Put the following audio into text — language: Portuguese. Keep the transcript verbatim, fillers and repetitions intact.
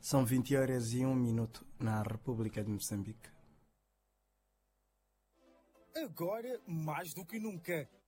São vinte horas e um minuto na República de Moçambique. Agora, mais do que nunca,